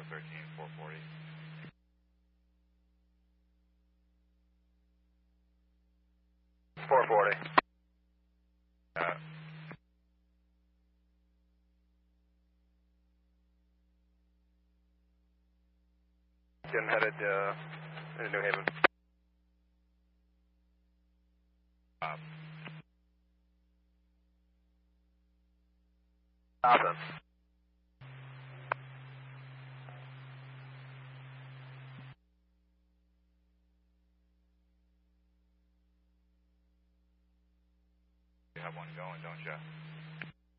440. 440. Getting headed into New Haven. Awesome. You have one going, don't you?